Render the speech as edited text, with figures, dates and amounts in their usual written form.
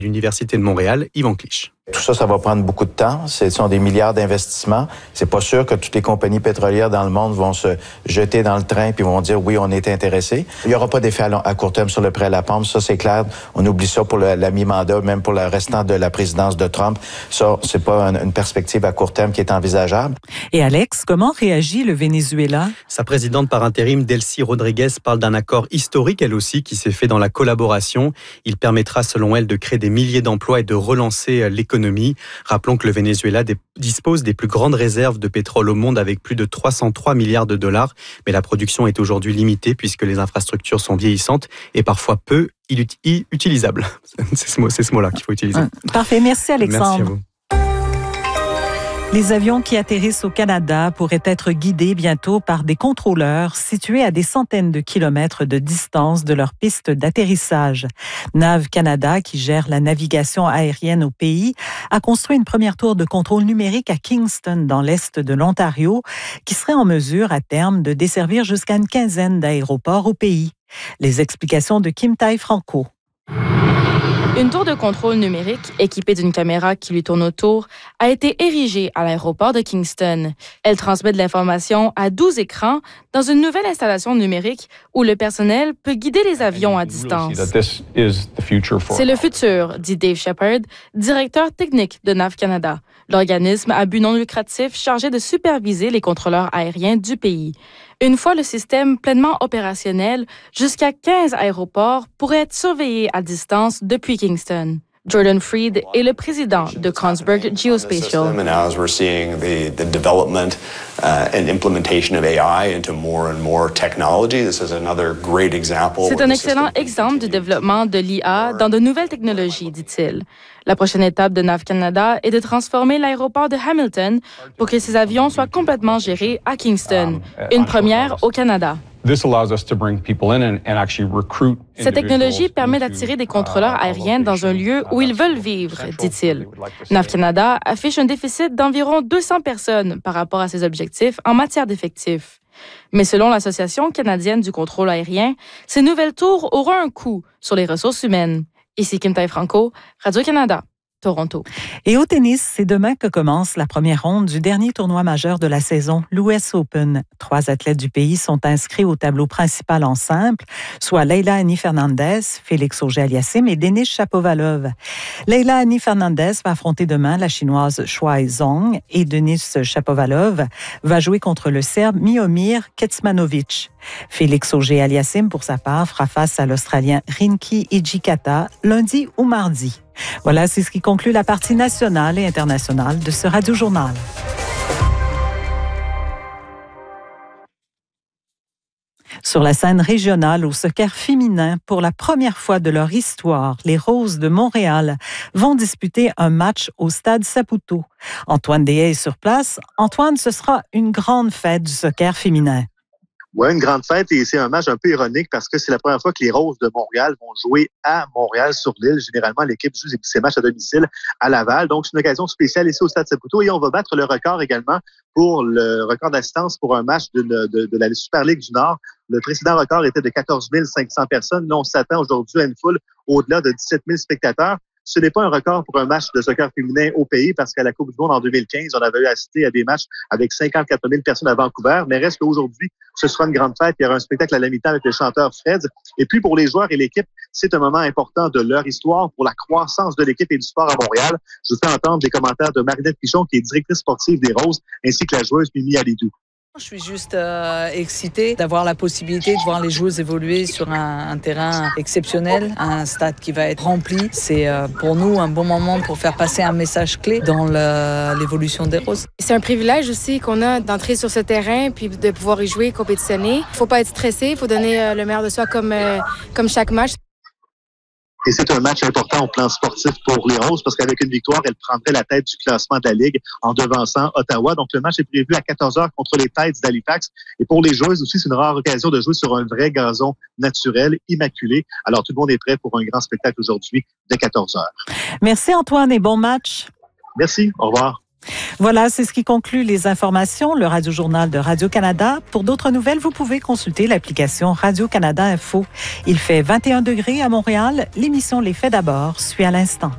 L'Université de Montréal, Yvan Clich. Tout ça, ça va prendre beaucoup de temps. Ce sont des milliards d'investissements. C'est pas sûr que toutes les compagnies pétrolières dans le monde vont se jeter dans le train puis vont dire oui, on est intéressé. Il n'y aura pas d'effet à court terme sur le prêt à la pompe. Ça, c'est clair. On oublie ça pour la mi-mandat, même pour le restant de la présidence de Trump. Ça, c'est pas une perspective à court terme qui est envisageable. Et Alex, comment réagit le Venezuela? Sa présidente par intérim, Delcy Rodriguez, parle d'un accord historique, elle aussi, qui s'est fait dans la collaboration. Il permettra, selon elle, de créer des milliers d'emplois et de relancer l'économie. Rappelons que le Venezuela dispose des plus grandes réserves de pétrole au monde avec plus de 303 milliards de dollars. Mais la production est aujourd'hui limitée puisque les infrastructures sont vieillissantes et parfois peu utilisables. C'est ce mot-là qu'il faut utiliser. Parfait. Merci Alexandre. Merci à vous. Les avions qui atterrissent au Canada pourraient être guidés bientôt par des contrôleurs situés à des centaines de kilomètres de distance de leur piste d'atterrissage. NAV Canada, qui gère la navigation aérienne au pays, a construit une première tour de contrôle numérique à Kingston, dans l'est de l'Ontario, qui serait en mesure à terme de desservir jusqu'à une quinzaine d'aéroports au pays. Les explications de Kim Tai-Franco. Une tour de contrôle numérique équipée d'une caméra qui lui tourne autour a été érigée à l'aéroport de Kingston. Elle transmet de l'information à 12 écrans dans une nouvelle installation numérique où le personnel peut guider les avions à distance. C'est le futur, dit Dave Shepard, directeur technique de NAV Canada, l'organisme à but non lucratif chargé de superviser les contrôleurs aériens du pays. Une fois le système pleinement opérationnel, jusqu'à 15 aéroports pourraient être surveillés à distance depuis Kingston. Jordan Freed est le président de Kongsberg Geospatial. C'est un excellent exemple du développement de l'IA dans de nouvelles technologies, dit-il. La prochaine étape de NAV Canada est de transformer l'aéroport de Hamilton pour que ces avions soient complètement gérés à Kingston, une première au Canada. Cette technologie permet d'attirer des contrôleurs aériens dans un lieu où ils veulent vivre, dit-il. NAV Canada affiche un déficit d'environ 200 personnes par rapport à ses objectifs en matière d'effectifs. Mais selon l'Association canadienne du contrôle aérien, ces nouvelles tours auront un coût sur les ressources humaines. Ici Kim Tai-Franco, Radio-Canada, Toronto. Et au tennis, c'est demain que commence la première ronde du dernier tournoi majeur de la saison, l'US Open. 3 athlètes du pays sont inscrits au tableau principal en simple, soit Leila Annie Fernandez, Félix Auger-Aliassime et Denis Shapovalov. Leila Annie Fernandez va affronter demain la Chinoise Shuai Zhong et Denis Shapovalov va jouer contre le Serbe Miomir Kecmanovic. Félix Auger-Aliassime, pour sa part, fera face à l'Australien Rinki Hijikata lundi ou mardi. Voilà, c'est ce qui conclut la partie nationale et internationale de ce Radio-Journal. Sur la scène régionale au soccer féminin, pour la première fois de leur histoire, les Roses de Montréal vont disputer un match au stade Saputo. Antoine Deshaies est sur place. Antoine, ce sera une grande fête du soccer féminin. Oui, une grande fête et c'est un match un peu ironique parce que c'est la première fois que les Roses de Montréal vont jouer à Montréal sur l'île. Généralement, l'équipe joue ses matchs à domicile à Laval. Donc, c'est une occasion spéciale ici au Stade Saputo et on va battre le record également pour le record d'assistance pour un match de la Super Ligue du Nord. Le précédent record était de 14 500 personnes. Là, on s'attend aujourd'hui à une foule au-delà de 17 000 spectateurs. Ce n'est pas un record pour un match de soccer féminin au pays parce qu'à la Coupe du Monde en 2015, on avait eu assisté à des matchs avec 54 000 personnes à Vancouver. Mais reste qu'aujourd'hui, ce sera une grande fête. Il y aura un spectacle à la mi-temps avec le chanteur Fred. Et puis pour les joueurs et l'équipe, c'est un moment important de leur histoire pour la croissance de l'équipe et du sport à Montréal. Je vous fais entendre des commentaires de Marinette Pichon, qui est directrice sportive des Roses, ainsi que la joueuse Mimi Alidou. Je suis juste excitée d'avoir la possibilité de voir les joueuses évoluer sur un terrain exceptionnel, un stade qui va être rempli. C'est pour nous un bon moment pour faire passer un message clé dans l'évolution des Roses. C'est un privilège aussi qu'on a d'entrer sur ce terrain puis de pouvoir y jouer, compétitionner. Il ne faut pas être stressé, il faut donner le meilleur de soi comme chaque match. Et c'est un match important au plan sportif pour les Roses parce qu'avec une victoire, elles prendraient la tête du classement de la Ligue en devançant Ottawa. Donc, le match est prévu à 14h contre les Tides d'Halifax. Et pour les joueuses aussi, c'est une rare occasion de jouer sur un vrai gazon naturel, immaculé. Alors, tout le monde est prêt pour un grand spectacle aujourd'hui dès 14h. Merci Antoine et bon match. Merci, au revoir. Voilà, c'est ce qui conclut les informations, le Radio-Journal de Radio-Canada. Pour d'autres nouvelles, vous pouvez consulter l'application Radio-Canada Info. Il fait 21 degrés à Montréal. L'émission Les Faits d'abord suit à l'instant.